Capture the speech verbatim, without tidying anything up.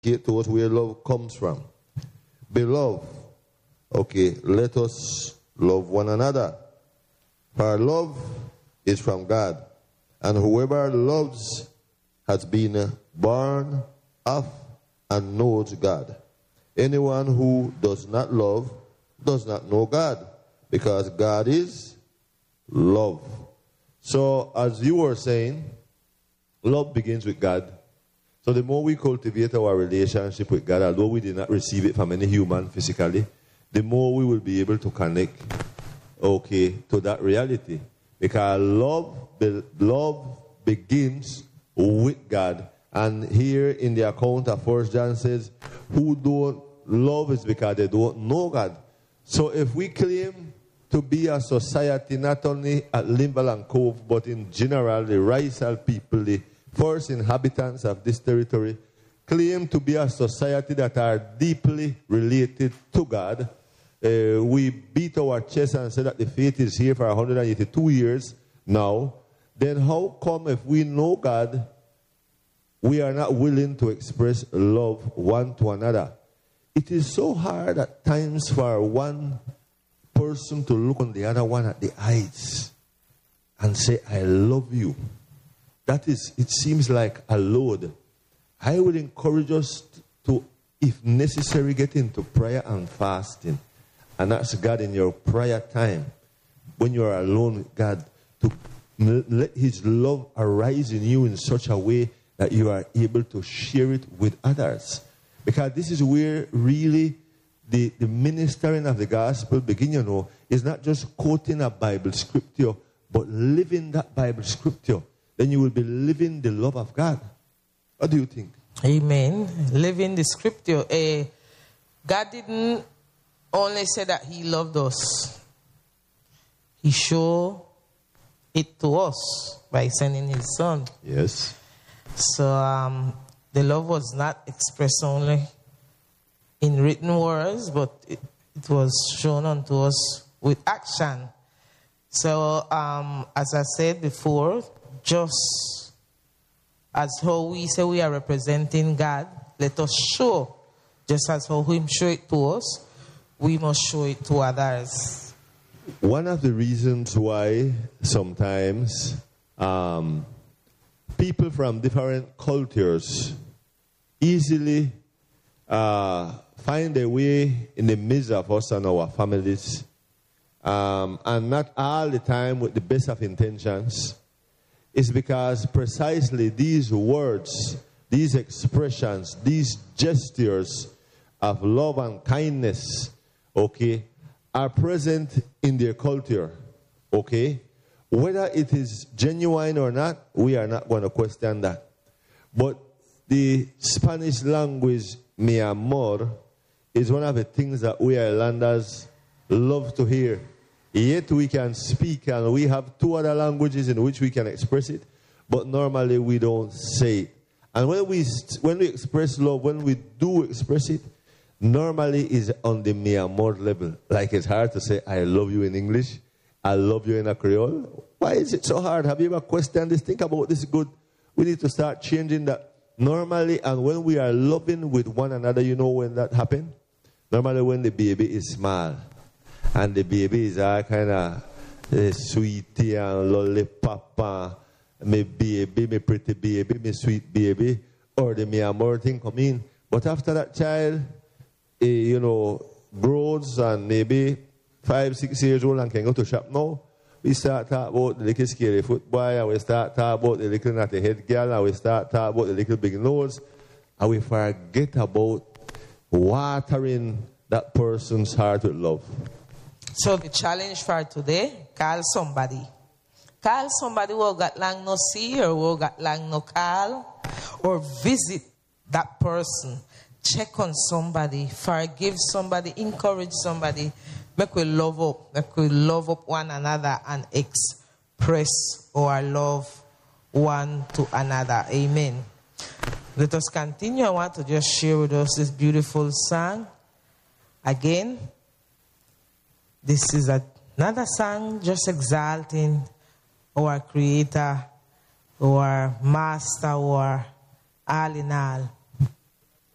indicate to us where love comes from. Beloved, okay, let us love one another. For love is from God, and whoever loves has been born of and knows God. Anyone who does not love does not know God, because God is love. So, as you were saying, love begins with God. So the more we cultivate our relationship with God, although we did not receive it from any human physically, the more we will be able to connect, okay, to that reality. Because love, love begins with God. And here in the account of First John says, who don't love is because they don't know God. So if we claim to be a society not only at Limbaland Cove, but in general, the Riceal people, the first inhabitants of this territory, claim to be a society that are deeply related to God. Uh, we beat our chest and say that the faith is here for one hundred eighty-two years now. Then how come if we know God, we are not willing to express love one to another? It is so hard at times for one person to look on the other one at the eyes and say, I love you. That is, it seems like a load. I would encourage us to, if necessary, get into prayer and fasting and ask God in your prayer time, when you are alone with God, to let His love arise in you in such a way that you are able to share it with others. Because this is where really the, the ministering of the gospel begins, you know, is not just quoting a Bible scripture, but living that Bible scripture. Then you will be living the love of God. What do you think? Amen. Living the scripture. Uh, God didn't only say that He loved us. He showed it to us by sending His Son. Yes. So um, the love was not expressed only in written words, but it, it was shown unto us with action. So um, as I said before, just as how we say we are representing God, let us show, just as how Him show it to us, we must show it to others. One of the reasons why sometimes um, people from different cultures easily uh, find a way in the midst of us and our families, um, and not all the time with the best of intentions, is because precisely these words, these expressions, these gestures of love and kindness, okay, are present in their culture, okay? Whether it is genuine or not, we are not going to question that. But the Spanish language, mi amor, is one of the things that we islanders love to hear. Yet we can speak, and we have two other languages in which we can express it, but normally we don't say it. And when we when we express love, when we do express it, normally is on the mi amor level. Like it's hard to say, I love you in English, I love you in a Creole. Why is it so hard? Have you ever questioned this? Think about this good. We need to start changing that. Normally, and when we are loving with one another, you know when that happens? Normally when the baby is small. And the baby is all kind of uh, sweetie and lollipop, uh, my baby, my pretty baby, my sweet baby, or the mi amor thing come in. But after that child, uh, you know, grows and maybe five, six years old and can go to shop now, we start talking about the little scary foot boy, and we start talking about the little natty head girl, and we start talking about the little big nose, and we forget about watering that person's heart with love. So the challenge for today, call somebody. Call somebody who got long no see or who got long no call, or visit that person. Check on somebody, forgive somebody, encourage somebody. Make we love up, make we love up one another and express our love one to another. Amen. Let us continue. I want to just share with us this beautiful song. Again, this is another song just exalting our Creator, our Master, our all in all.